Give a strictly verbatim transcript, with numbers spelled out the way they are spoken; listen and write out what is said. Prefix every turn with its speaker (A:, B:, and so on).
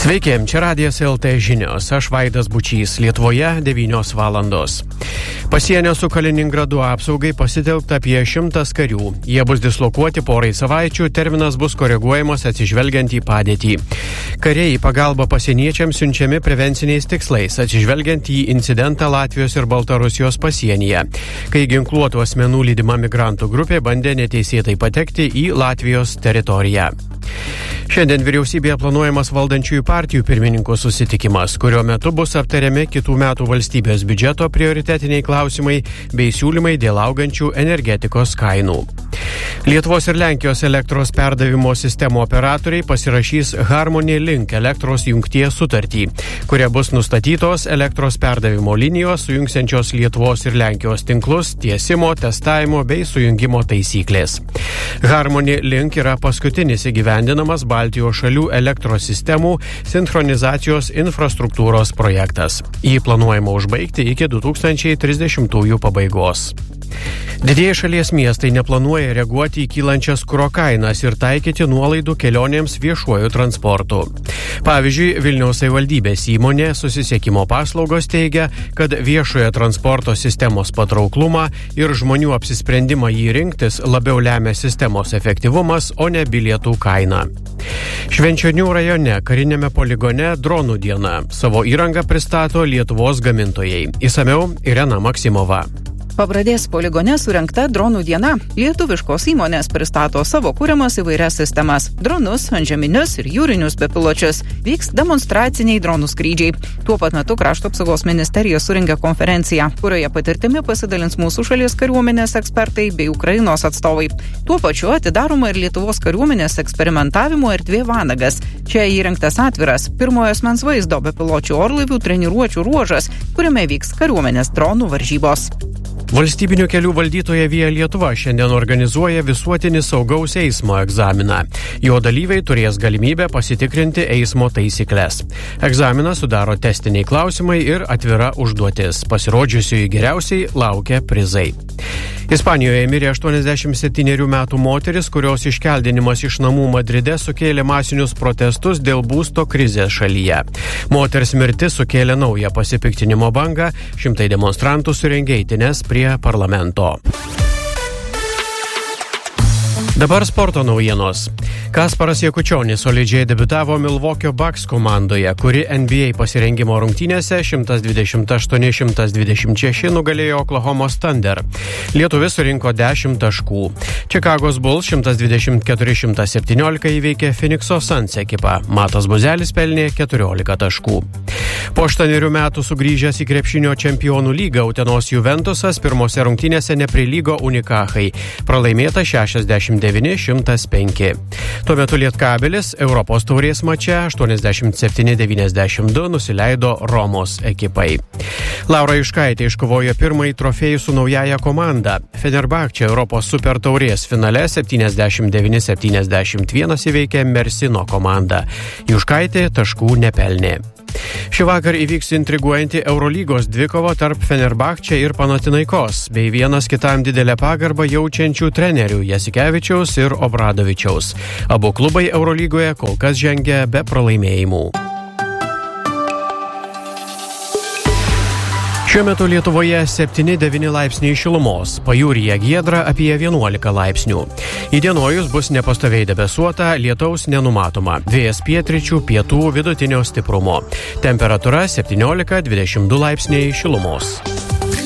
A: Sveiki, čia Radijas L T žinios. Aš Vaidas Bučys. Lietuvoje devynios valandos. Pasienio su Kaliningradu apsaugai pasitelkta apie šimtas karių. Jie bus dislokuoti porai savaičių, terminas bus koreguojamas atsižvelgiant į padėtį. Kariai į pagalbą pasieniečiams siunčiami prevenciniais tikslais, atsižvelgiant į incidentą Latvijos ir Baltarusijos pasienyje, kai ginkluotų asmenų lydima migrantų grupė bandė neteisėtai patekti į Latvijos teritoriją. Šiandien vyriausybėje planuojamas valdančiųjų partijų pirmininkų susitikimas, kurio metu bus aptariami kitų metų valstybės biudžeto prioritetiniai klausimai bei siūlymai dėl augančių energetikos kainų. Lietuvos ir Lenkijos elektros perdavimo sistemų operatoriai pasirašys Harmony Link elektros jungties sutartį, kuria bus nustatytos elektros perdavimo linijos sujungsiančios Lietuvos ir Lenkijos tinklus, tiesimo, testavimo bei sujungimo taisyklės. Harmony Link yra paskutinis įgyvendinamas Baltijos šalių elektros sistemų sinchronizacijos infrastruktūros projektas. Jį planuojama užbaigti iki du tūkstančiai trisdešimtųjų pabaigos. Didieji šalies miestai neplanuoja reaguoti į kylančias kuro kainas ir taikyti nuolaidų kelionėms viešuoju transportu. Pavyzdžiui, Vilniaus savivaldybės įmonė Susisiekimo paslaugos teigia, kad viešojo transporto sistemos patrauklumą ir žmonių apsisprendimą jį rinktis labiau lemia sistemos efektyvumas, o ne bilietų kaina. Švenčionių rajone kariniame poligone dronų diena. Savo įrangą pristato Lietuvos gamintojai. Išsamiau Irena Maksimova.
B: Pabradės poligone surengta dronų diena. Lietuviškos įmonės pristato savo kuriamas įvairias sistemas – dronus, antžeminius ir jūrinius bepiločius. Vyks demonstraciniai dronų skrydžiai. Tuo pat metu Krašto apsaugos ministerija surengė konferenciją, kurioje patirtimi pasidalins mūsų šalies kariuomenės ekspertai bei Ukrainos atstovai. Tuo pačiu atidaroma ir Lietuvos kariuomenės eksperimentavimo erdvė Vanagas. Čia įrengtas atviras pirmojo asmens vaizdo bepiločių orlaivių treniruočių ruožas, kuriame vyks kariuomenės dronų varžybos.
A: Valstybinių kelių valdytoja Via Lietuva šiandien organizuoja visuotinį saugaus eismo egzaminą. Jo dalyviai turės galimybę pasitikrinti eismo taisyklės. Egzaminą sudaro testiniai klausimai ir atvira užduotis. Pasirodžiusiųjų geriausiai laukia prizai. Ispanijoje mirė aštuoniasdešimt septynerių metų moteris, kurios iškeldinimas iš namų Madride sukėlė masinius protestus dėl būsto krizės šalyje. Moters mirtis sukėlė naują pasipiktinimo bangą, šimtai demonstrantų surengė eitynes prie parlamento. Dabar sporto naujienos. Kasparas Jakučionis solidžiai debiutavo Milwaukee Bucks komandoje, kuri N B A pasirengimo rungtynėse šimtas dvidešimt aštuoni šimtas dvidešimt šeši nugalėjo Oklahomos Thunder. Lietuvis surinko dešimt taškų. Čikagos Bulls šimtas dvidešimt keturi šimtas septyniolika įveikė Phoenix'o Suns ekipą. Matas Buzelis pelnė keturiolika taškų. Po aštuonerių metų sugrįžęs į krepšinio čempionų lygą Utenos Juventusas pirmose rungtynėse neprilygo Unikachai. Pralaimėta šešiasdešimt devyni šimtas penki. Tuo metu Lietkabelis Europos taurės mače aštuoniasdešimt septyni devyniasdešimt du nusileido Romos ekipai. Laura Juškaitė iškovojo pirmąjį trofėjų su naujaja komanda. Fenerbahče Europos super taurės finale septyniasdešimt devyni septyniasdešimt vienas įveikė Mersino komandą. Juškaitė taškų nepelnė. Šį vakar įvyks intriguojanti Eurolygos dvikova tarp Fenerbahče ir Panathinaikos, bei vienas kitam didelę pagarbą jaučiančių trenerių Jasikevičiaus ir Obradovičiaus. Abu klubai Eurolygoje kol kas žengia be pralaimėjimų. Šiuo metu Lietuvoje septyni devyni laipsniai šilumos, pajūryje giedra apie vienuolika laipsnių. Įdienojus bus nepastoviai debesuota, lietaus nenumatoma. Vėjas pietryčių, pietų vidutinio stiprumo. Temperatūra septyniolika dvidešimt du laipsniai šilumos.